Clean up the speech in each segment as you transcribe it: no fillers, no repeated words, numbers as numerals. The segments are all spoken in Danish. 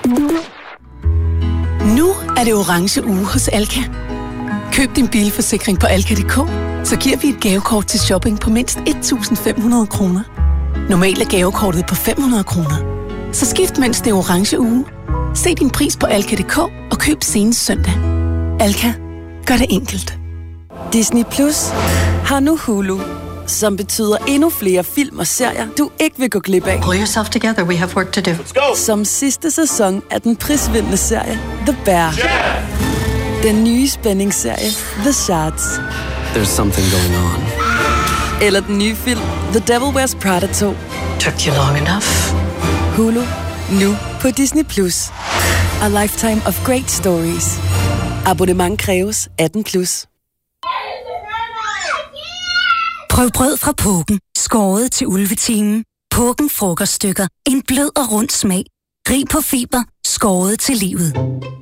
Nu er det orange uge hos Alka. Køb din bilforsikring på alka.dk, så giver vi et gavekort til shopping på mindst 1.500 kroner. Normalt er gavekortet på 500 kroner. Så skift mens det er orange uge. Se din pris på alka.dk og køb senest søndag. Alka. Gør det enkelt. Disney Plus har nu Hulu, som betyder endnu flere film og serier, du ikke vil gå glip af. Pull yourself together, we have work to do. Let's go! Som sidste sæson af den prisvindende serie The Bear. Yeah! Den nye spændingsserie The Shards. There's something going on. Eller den nye film The Devil Wears Prada 2. Took you long enough. Hulu, nu på Disney Plus. A lifetime of great stories. Abonnement kræves 18+. Prøv brød fra Pågen. Skåret til ulvetimen. Pågen frokoststykker. En blød og rund smag. Rig på fiber. Skåret til livet.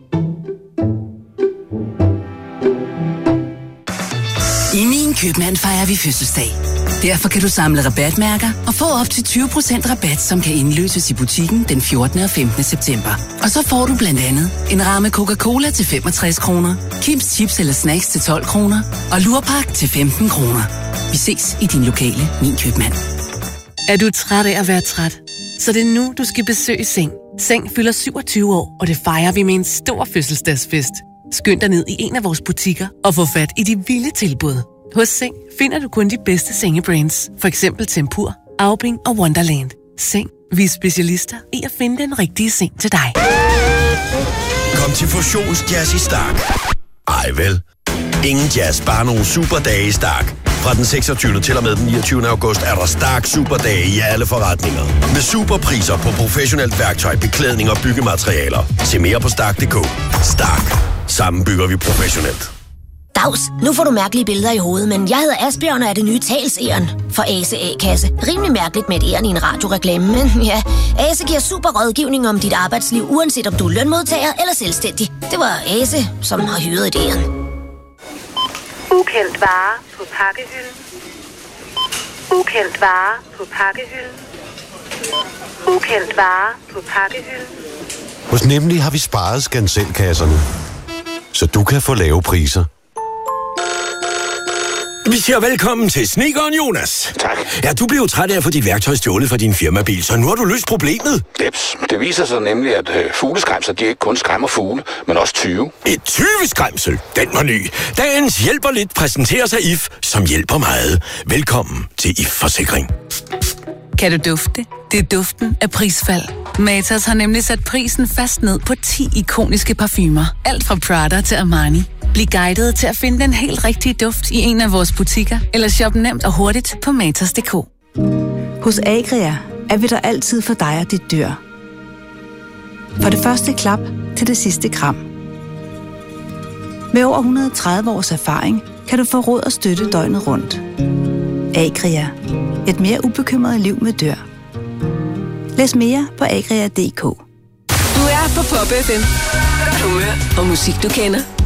I Min Købmand fejrer vi fødselsdag. Derfor kan du samle rabatmærker og få op til 20% rabat, som kan indløses i butikken den 14. og 15. september. Og så får du blandt andet en ramme Coca-Cola til 65 kroner, Kims Chips eller Snacks til 12 kroner og Lurpak til 15 kroner. Vi ses i din lokale Min Købmand. Er du træt af at være træt? Så det er nu, du skal besøge Seng. Seng fylder 27 år, og det fejrer vi med en stor fødselsdagsfest. Skynd dig ned i en af vores butikker og få fat i de vilde tilbud. Hos Seng finder du kun de bedste sengebrands. For eksempel Tempur, Aubing og Wonderland. Seng. Vi er specialister i at finde den rigtige seng til dig. Kom til Fusionsjazz i Stark. Ej vel. Ingen jazz, bare nogle superdage i Stark. Fra den 26. til og med den 29. august er der Stark Superdage i alle forretninger. Med superpriser på professionelt værktøj, beklædning og byggematerialer. Se mere på Stark.dk. Stark. Sammen bygger vi professionelt. Dags, nu får du mærkelige billeder i hovedet, men jeg hedder Asbjørn og er det nye talsæren for Ase A-kasse. Rimelig mærkeligt med et æren i en radioreklame, men ja, Ase giver super rådgivning om dit arbejdsliv, uanset om du er lønmodtager eller selvstændig. Det var Ase, som har hyret et æren. Ukendt vare på pakkehylden. Ukendt vare på pakkehylden. Ukendt vare på pakkehylden. Hos Nemlig har vi sparet skanselkasserne, så du kan få lave priser. Vi siger velkommen til Snedkeren Jonas. Tak. Ja, du blev jo træt af at få dit værktøj stjålet fra din firmabil, så nu har du løst problemet. Deps. Det viser sig nemlig, at fugleskræmser, de ikke kun skræmmer fugle, men også 20. Et 20-skræmsel? Den var ny. Dagens hjælper lidt præsenterer sig IF, som hjælper meget. Velkommen til IF Forsikring. Kan du dufte? Det er duften af prisfald. Matas har nemlig sat prisen fast ned på 10 ikoniske parfumer. Alt fra Prada til Armani. Bliv guidet til at finde den helt rigtige duft i en af vores butikker, eller shop nemt og hurtigt på matas.dk. Hos Agria er vi der altid for dig og dit dyr. For det første klap til det sidste kram. Med over 130 års erfaring kan du få råd og støtte døgnet rundt. Agria. Et mere ubekymret liv med dyr. Læs mere på agria.dk. Du er på Pop FM. Godt humør og musik, du kender.